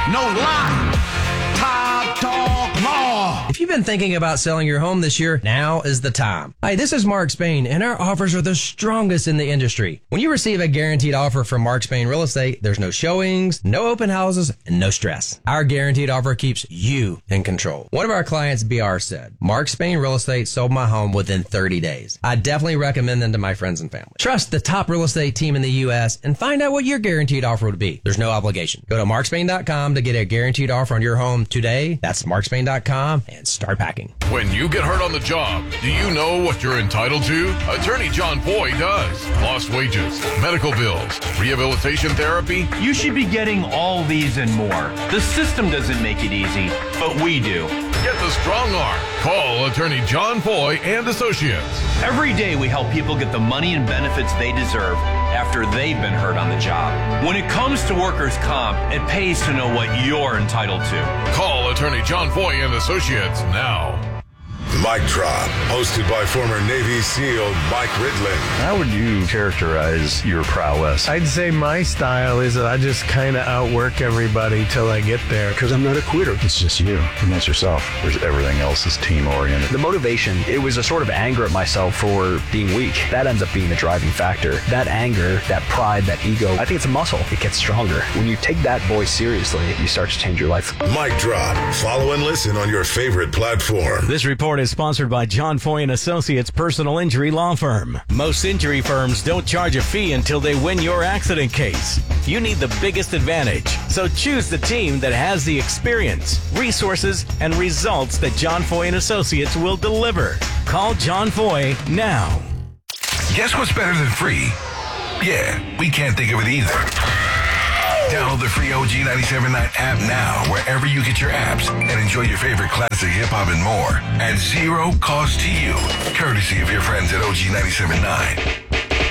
no lie. Top Dog Law. If you've been thinking about selling your home this year, now is the time. Hi, this is Mark Spain, and our offers are the strongest in the industry. When you receive a guaranteed offer from Mark Spain Real Estate, there's no showings, no open houses, and no stress. Our guaranteed offer keeps you in control. One of our clients, BR, said, Mark Spain Real Estate sold my home within 30 days. I definitely recommend them to my friends and family. Trust the top real estate team in the U.S. and find out what your guaranteed offer would be. There's no obligation. Go to markspain.com to get a guaranteed offer on your home today. That's markspain.com and start packing. When you get hurt on the job, do you know what you're entitled to? Attorney John Foy does. Lost wages, medical bills, rehabilitation therapy. You should be getting all these and more. The system doesn't make it easy, but we do. Get the strong arm. Call Attorney John Foy and Associates. Every day we help people get the money and benefits they deserve after they've been hurt on the job. When it comes to workers' comp, it pays to know what you're entitled to. Call Attorney John Foy and Associates now. Mic Drop, hosted by former Navy SEAL Mike Ridlin. How would you characterize your prowess? I'd say my style is that I just kind of outwork everybody till I get there. Because I'm not a quitter. It's just you, and that's yourself. Whereas everything else is team-oriented. The motivation, it was a sort of anger at myself for being weak. That ends up being the driving factor. That anger, that pride, that ego, I think it's a muscle. It gets stronger. When you take that voice seriously, you start to change your life. Mic Drop. Follow and listen on your favorite platform. This report is sponsored by John Foy & Associates Personal Injury Law Firm. Most injury firms don't charge a fee until they win your accident case. You need the biggest advantage, so choose the team that has the experience, resources, and results that John Foy & Associates will deliver. Call John Foy now. Guess what's better than free? Yeah, we can't think of it either. Download the free OG 97.9 app now, wherever you get your apps, and enjoy your favorite classic hip-hop and more at zero cost to you, courtesy of your friends at OG 97.9.